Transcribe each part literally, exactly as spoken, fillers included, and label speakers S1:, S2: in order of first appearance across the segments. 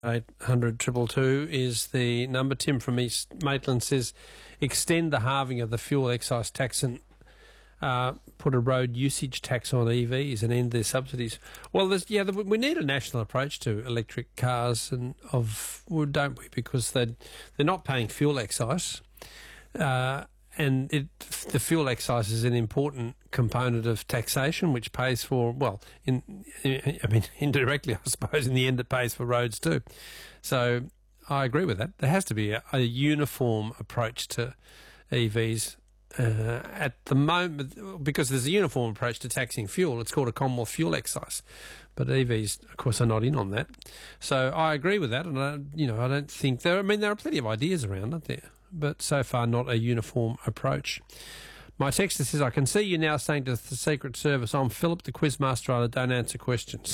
S1: eight hundred two two two is the number. Tim from East Maitland says, extend the halving of the fuel excise tax and uh, put a road usage tax on E Vs and end their subsidies. Well, there's, yeah, we need a national approach to electric cars, and of well, don't we? Because they they're not paying fuel excise, uh, and it, the fuel excise is an important component of taxation, which pays for, well, in, I mean, indirectly, I suppose, in the end it pays for roads too. So I agree with that. There has to be a, a uniform approach to E Vs uh, at the moment, because there's a uniform approach to taxing fuel. It's called a Commonwealth fuel excise, but E Vs, of course, are not in on that. So I agree with that, and I, you know, I don't think there. I mean, there are plenty of ideas around, aren't there? But so far, not a uniform approach. My texter says, I can see you now saying to the Secret Service, I'm Philip, the quizmaster, I don't answer questions.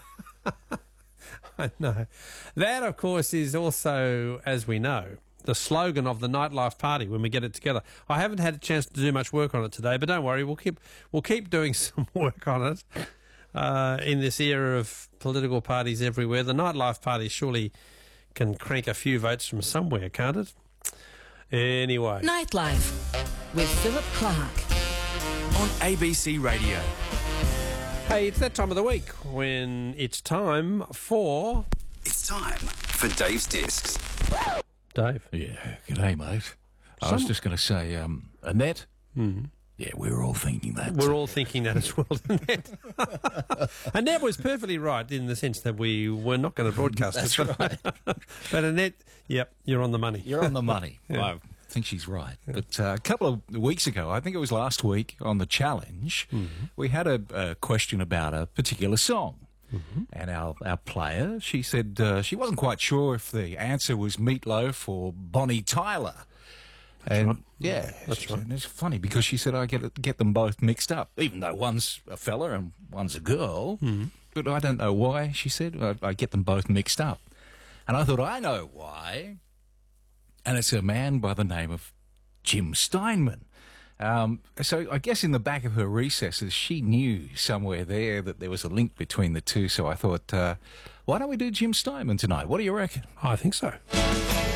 S1: I know. That, of course, is also, as we know, the slogan of the nightlife party when we get it together. I haven't had a chance to do much work on it today, but don't worry, we'll keep we'll keep doing some work on it uh, in this era of political parties everywhere. The nightlife party surely can crank a few votes from somewhere, can't it? Anyway.
S2: Nightlife with Philip Clark
S3: on A B C Radio.
S1: Hey, it's that time of the week when it's time for...
S3: It's time for Dave's Discs.
S1: Dave.
S4: Yeah, g'day, mate. I
S1: Some...
S4: was just going to say, um, Annette.
S1: Mm-hmm.
S4: Yeah, we were all thinking that.
S1: We're all thinking that as well, Annette. Annette was perfectly right in the sense that we were not going to broadcast
S4: That's
S1: it.
S4: right.
S1: But Annette, yep, you're on the money.
S4: You're on the money.
S1: Yeah.
S4: Well, I think she's right. Yeah. But uh, a couple of weeks ago, I think it was last week on the challenge, mm-hmm. we had a, a question about a particular song. Mm-hmm. And our, our player, she said uh, she wasn't quite sure if the answer was Meatloaf or Bonnie Tyler.
S1: That's
S4: and
S1: right.
S4: Yeah,
S1: that's
S4: she,
S1: right.
S4: And it's funny because she said I get get them both mixed up, even though one's a fella and one's a girl. Mm-hmm. But I don't know why, she said. I, I get them both mixed up. And I thought, I know why. And it's a man by the name of Jim Steinman. Um, so I guess in the back of her recesses, she knew somewhere there that there was a link between the two. So I thought, uh, why don't we do Jim Steinman tonight? What do you reckon?
S1: I think so.